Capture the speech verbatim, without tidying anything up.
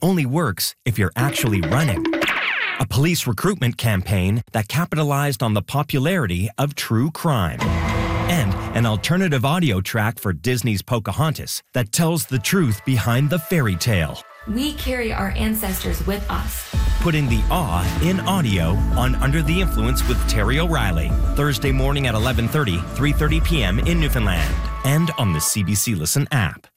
only works if you're actually running. A police recruitment campaign that capitalized on the popularity of true crime. And an alternative audio track for Disney's Pocahontas that tells the truth behind the fairy tale. We carry our ancestors with us. Putting the awe in audio on Under the Influence with Terry O'Reilly. Thursday morning at eleven thirty, three thirty p m in Newfoundland. And on the C B C Listen app.